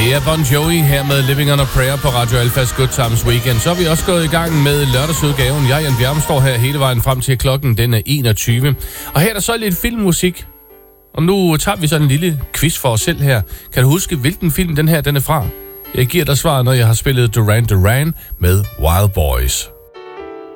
Det er Bon Jovi her med Living on a Prayer på Radio Alfas Good Times Weekend. Så er vi også gået i gang med lørdagsudgaven. Jeg, Jan Bjerm, står her hele vejen frem til klokken, den er 21. Og her er der så lidt filmmusik. Og nu tager vi sådan en lille quiz for os selv her. Kan du huske, hvilken film den er fra? Jeg giver dig svaret, når jeg har spillet Duran Duran med Wild Boys.